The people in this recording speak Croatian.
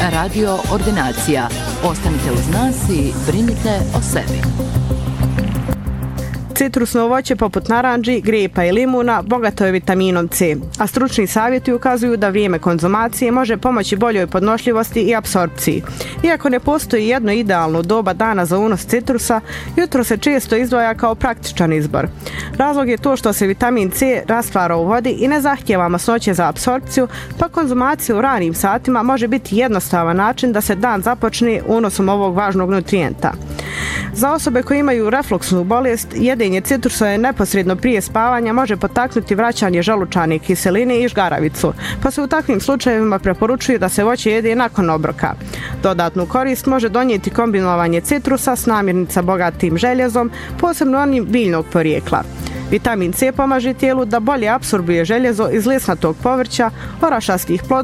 Radio Ordinacija. Ostanite uz nas i brinite o sebi. Citrusno voće poput narandži, grepa i limuna bogato je vitaminom C, a stručni savjeti ukazuju da vrijeme konzumacije može pomoći boljoj podnošljivosti i apsorpciji. Iako ne postoji jedno idealno doba dana za unos citrusa, jutro se često izdvaja kao praktičan izbor. Razlog je to što se vitamin C rastvara u vodi i ne zahtijeva masnoće za apsorpciju, pa konzumacija u ranim satima može biti jednostavan način da se dan započne unosom ovog važnog nutrijenta. Za osobe koje imaju refluksnu bolest, jedenje citrusa je neposredno prije spavanja može potaknuti vraćanje želučane kiseline i žgaravicu, pa se u takvim slučajevima preporučuje da se voće jede nakon obroka. Dodatnu korist može donijeti kombinovanje citrusa s namirnica bogatim željezom, posebno onim biljnog porijekla. Vitamin C pomaže tijelu da bolje apsorbuje željezo iz lesnatog povrća, orašastih plodova